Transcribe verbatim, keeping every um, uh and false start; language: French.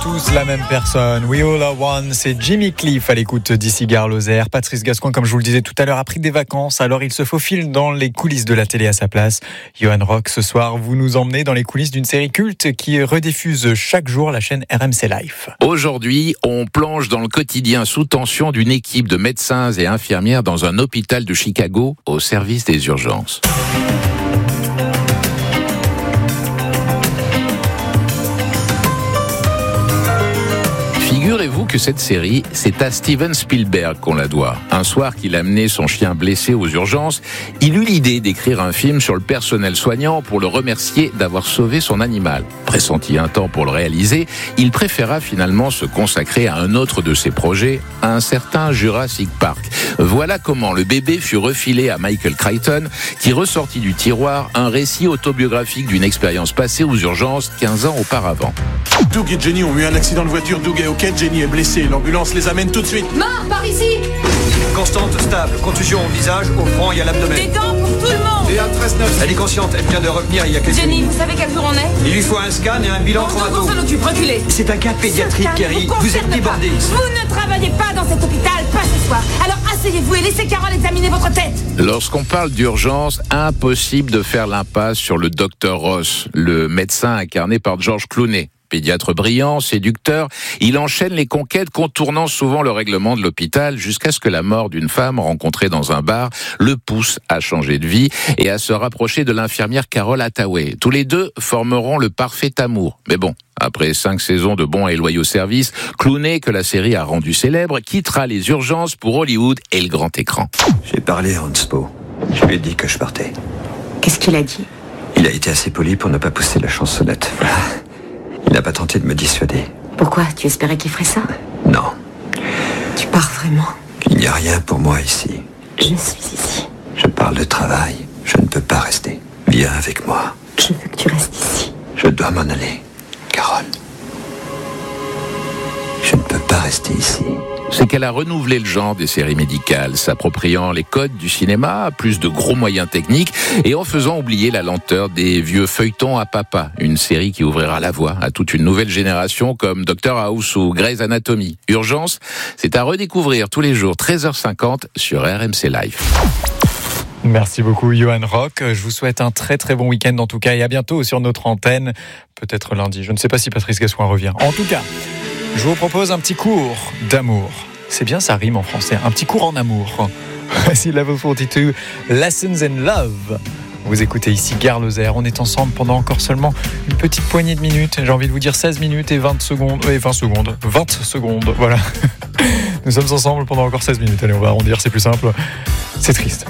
tous la même personne. We all are one. C'est Jimmy Cliff à l'écoute d'ici Gare Lozère. Patrice Gascoigne, comme je vous le disais tout à l'heure, a pris des vacances. Alors il se faufile dans les coulisses de la télé à sa place. Johan Rock, ce soir, vous nous emmenez dans les coulisses d'une série culte qui rediffuse chaque jour la chaîne R M C Life. Aujourd'hui, on plonge dans le quotidien sous tension d'une équipe de médecins et infirmières dans un hôpital de Chicago au service des urgences. Figurez-vous que cette série, c'est à Steven Spielberg qu'on la doit. Un soir qu'il amenait son chien blessé aux urgences, il eut l'idée d'écrire un film sur le personnel soignant pour le remercier d'avoir sauvé son animal. Pressenti un temps pour le réaliser, il préféra finalement se consacrer à un autre de ses projets, un certain Jurassic Park. Voilà comment le bébé fut refilé à Michael Crichton, qui ressortit du tiroir un récit autobiographique d'une expérience passée aux urgences quinze ans auparavant. Doug et Jenny ont eu un accident de voiture. Doug est ok, Jenny est blessée. L'ambulance les amène tout de suite. Mort, par ici. Constante, stable. Contusion au visage, au front et à l'abdomen. Des dents pour tout le monde. Et un treize neuf. Elle est consciente, elle vient de revenir il y a quelques Jenny, minutes. vous savez quel jour on est? Il lui faut un scan et un bilan On traumato. s'en occupe, reculez. C'est un cas pédiatrique, Ce cas ne Kerry. vous Vous êtes concerne débordé. pas. Vous ne travaillez pas dans cet hôpital, pas ce soir. Alors asseyez-vous et laissez Carole examiner votre tête. Lorsqu'on parle d'urgence, impossible de faire l'impasse sur le docteur Ross, le médecin incarné par George Clooney. Pédiatre brillant, séducteur, il enchaîne les conquêtes contournant souvent le règlement de l'hôpital jusqu'à ce que la mort d'une femme rencontrée dans un bar le pousse à changer de vie et à se rapprocher de l'infirmière Carole Hathaway. Tous les deux formeront le parfait amour. Mais bon, après cinq saisons de bons et loyaux services, Clooney, que la série a rendu célèbre, quittera les urgences pour Hollywood et le grand écran. J'ai parlé à Hanspo. Je lui ai dit que je partais. Qu'est-ce qu'il a dit? Il a été assez poli pour ne pas pousser la chansonnette. Voilà. Il n'a pas tenté de me dissuader. Pourquoi? Tu espérais qu'il ferait ça? Non. Tu pars vraiment? Il n'y a rien pour moi ici. Je suis ici. Je parle de travail. Je ne peux pas rester. Viens avec moi. Je veux que tu restes ici. Je dois m'en aller. Carole. Je ne peux pas rester ici. C'est qu'elle a renouvelé le genre des séries médicales, s'appropriant les codes du cinéma, plus de gros moyens techniques, et en faisant oublier la lenteur des vieux feuilletons à papa. Une série qui ouvrira la voie à toute une nouvelle génération comme Doctor House ou Grey's Anatomy. Urgence, c'est à redécouvrir tous les jours, treize heures cinquante sur R M C Life. Merci beaucoup Johan Rock. Je vous souhaite un très très bon week-end en tout cas et à bientôt sur notre antenne. Peut-être lundi. Je ne sais pas si Patrice Gascoigne revient. En tout cas, je vous propose un petit cours d'amour. C'est bien, ça rime en français. Un petit cours en amour. Voici Level quarante-deux, Lessons in Love. Vous écoutez ici Gare Lozère. On est ensemble pendant encore seulement une petite poignée de minutes. J'ai envie de vous dire seize minutes et vingt secondes. Et vingt secondes. vingt secondes, voilà. Nous sommes ensemble pendant encore seize minutes. Allez, on va arrondir, c'est plus simple. C'est triste.